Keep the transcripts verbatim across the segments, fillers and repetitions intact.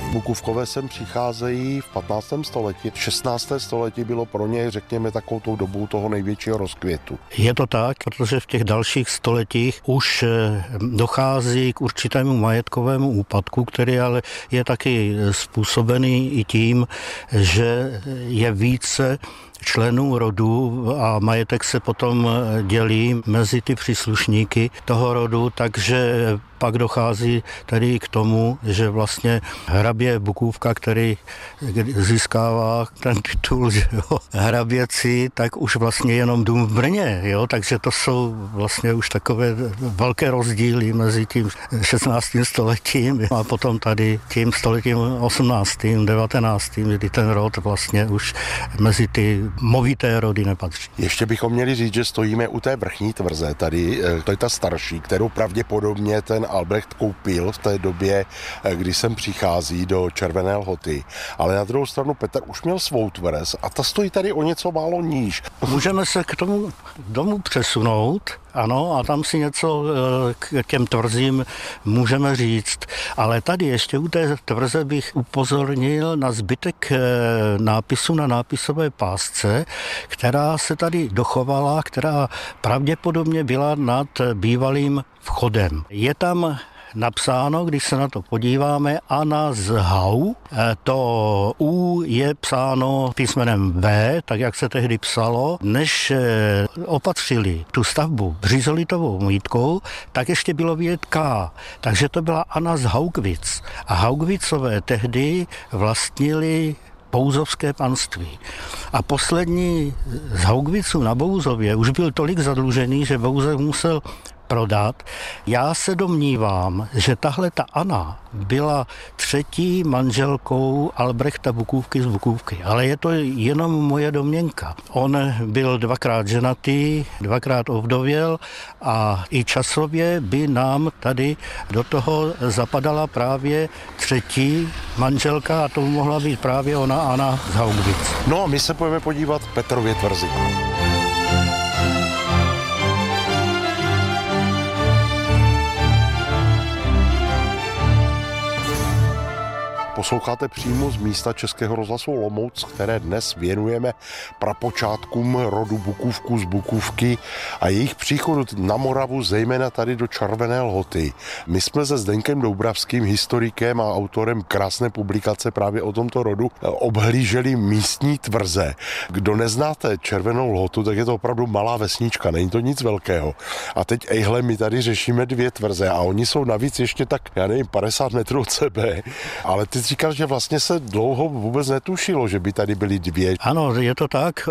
Bukůvkové sem přicházejí v patnáctém století. šestnácté století bylo pro ně, řekněme, takovou tou dobou toho největšího rozkvětu. Je to tak, protože v těch dalších stoletích už dochází k určitému majetkovému úpadku, který ale je taky způsobený i tím, že je více členů rodu a majetek se potom dělí mezi ty příslušníky toho rodu, takže pak dochází tedy k tomu, že vlastně hrabě Bukůvka, který získává ten titul, že jo, hraběci, tak už vlastně jenom dům v Brně, jo, takže to jsou vlastně už takové velké rozdíly mezi tím šestnáctým stoletím a potom tady tím stoletím osmnáctým, devatenáctým, kdy ten rod vlastně už mezi ty movité rody nepatří. Ještě bychom měli říct, že stojíme u té vrchní tvrze tady, to je ta starší, kterou pravděpodobně ten Albrecht koupil v té době, kdy sem přichází do Červené Lhoty. Ale na druhou stranu Petr už měl svou tvrz a ta stojí tady o něco málo níž. Můžeme se k tomu domu přesunout, ano, a tam si něco k těm tvrzím můžeme říct. Ale tady ještě u té tvrze bych upozornil na zbytek nápisu na nápisové pásce, která se tady dochovala, která pravděpodobně byla nad bývalým vchodem. Je tam napsáno, když se na to podíváme, Anna z Hau. To U je psáno písmenem V, tak jak se tehdy psalo. Než opatřili tu stavbu břizolitovou mítkou, tak ještě bylo vidět K. Takže to byla Anna z Haugwitz. A Haugwitzové tehdy vlastnili Bouzovské panství. A poslední z Haugwitzů na Bouzově už byl tolik zadlužený, že Bouzev musel prodat. Já se domnívám, že tahle ta Anna byla třetí manželkou Albrechta Bukůvky z Bukůvky, ale je to jenom moje domněnka. On byl dvakrát ženatý, dvakrát ovdověl a i časově by nám tady do toho zapadala právě třetí manželka a to mohla být právě ona Anna z Haugwitz. No a my se pojďme podívat Petrově tvrzi. Posloucháte přímo z místa Českého rozhlasu Olomouc, které dnes věnujeme prapočátkům rodu Bukůvků z Bukůvky a jejich příchodu na Moravu, zejména tady do Červené Lhoty. My jsme se Zdeňkem Doubravským, historikem a autorem krásné publikace právě o tomto rodu, obhlíželi místní tvrze. Kdo neznáte Červenou Lhotu, tak je to opravdu malá vesnička, není to nic velkého. A teď ejhle, my tady řešíme dvě tvrze a oni jsou navíc ještě tak, já nevím, padesát metrů od sebe, ale ty říkal, že vlastně se dlouho vůbec netušilo, že by tady byly dvě. Ano, je to tak.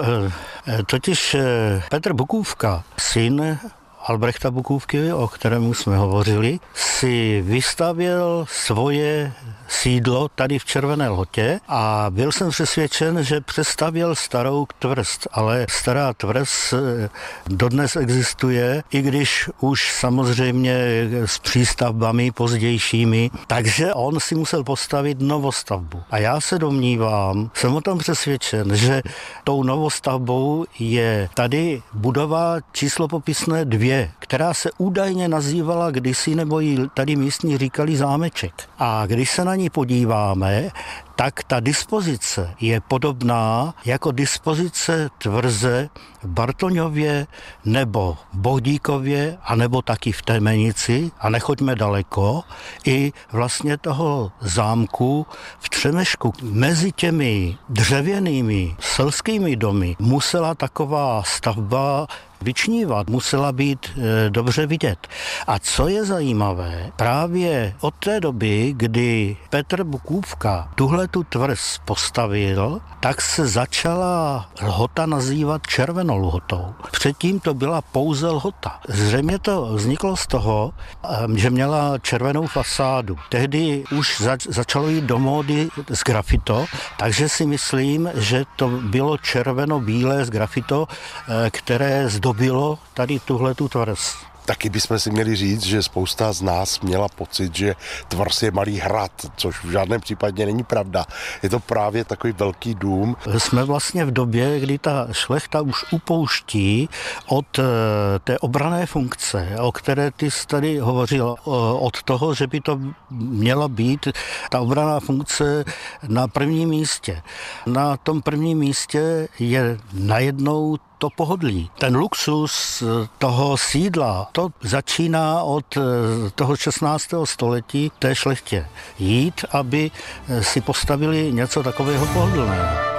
Totiž Petr Bukůvka, syn Albrechta Bukůvky, o kterém jsme hovořili, si vystavěl svoje sídlo tady v Červené Lhotě a byl jsem přesvědčen, že přestavěl starou tvrz, ale stará tvrz dodnes existuje, i když už samozřejmě s přístavbami pozdějšími, takže on si musel postavit novostavbu. A já se domnívám, jsem o tom přesvědčen, že tou novostavbou je tady budova číslopopisné dvě, která se údajně nazývala kdysi, nebo ji tady místní říkali zámeček. A když se na ní podíváme, tak ta dispozice je podobná jako dispozice tvrze v Bartoňově nebo v Bohdíkově, anebo taky v Temenici, a nechoďme daleko, i vlastně toho zámku v Třemešku. Mezi těmi dřevěnými selskými domy musela taková stavba vyčnívat, musela být e, dobře vidět. A co je zajímavé, právě od té doby, kdy Petr Bukůvka tuhle tu tvrz postavil, tak se začala lhota nazývat Červenou Lhotou. Předtím to byla pouze lhota. Zřejmě to vzniklo z toho, že měla červenou fasádu. Tehdy už zač- začalo jít do módy z grafito, takže si myslím, že to bylo červeno-bílé z grafito, které zdobilo tady tuhletu tvrz. taky bychom si měli říct, že spousta z nás měla pocit, že Tvrs je malý hrad, což v žádném případě není pravda. Je to právě takový velký dům. Jsme vlastně v době, kdy ta šlechta už upouští od té obranné funkce, o které ty jsi tady hovořil, od toho, že by to měla být ta obranná funkce na prvním místě. Na tom prvním místě je najednou to pohodlí. Ten luxus toho sídla, to začíná od toho šestnáctého století té šlechtě. Jít, aby si postavili něco takového pohodlného.